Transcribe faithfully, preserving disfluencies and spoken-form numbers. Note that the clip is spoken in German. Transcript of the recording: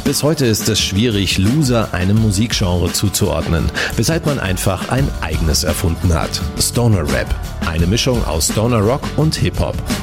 Bis heute ist es schwierig, Loser einem Musikgenre zuzuordnen, weshalb man einfach ein eigenes erfunden hat. Stoner Rap. Eine Mischung aus Stoner Rock und Hip-Hop.